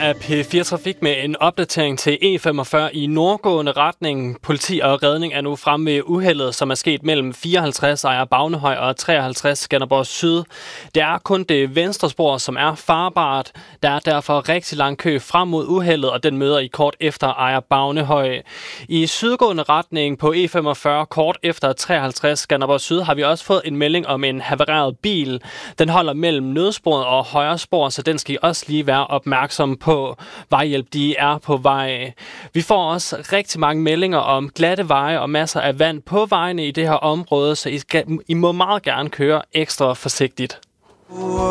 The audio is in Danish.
er P4 Trafik med en opdatering til E45 i nordgående retning. Politi og redning er nu fremme ved uheldet, som er sket mellem 54 Ejer Bagnehøj og 53 Skanderborg Syd. Det er kun det venstre spor, som er farbart. Der er derfor rigtig lang kø frem mod uheldet, og den møder I kort efter Ejer Bagnehøj. I sydgående retning på E45 kort efter 53 Skanderborg Syd har vi også fået en melding om en havareret bil. Den holder mellem nødsporet og højre spor, så den skal I også lige være opmærksom på. Vejhjælp, de er på vej. Vi får også rigtig mange meldinger om glatte veje og masser af vand på vejene i det her område, så I må meget gerne køre ekstra forsigtigt.